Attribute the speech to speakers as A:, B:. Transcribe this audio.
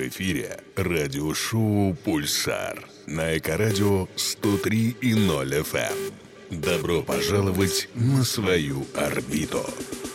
A: эфире радиошоу «Пульсар» на Экорадио 103,0 FM. Добро пожаловать на свою орбиту.